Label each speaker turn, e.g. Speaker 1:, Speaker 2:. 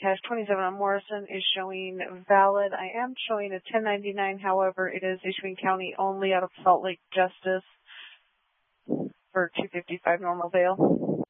Speaker 1: cash 27 on Morrison is showing valid. I am showing a 1099, however, it is issuing county only out of Salt Lake Justice for $255 normal bail.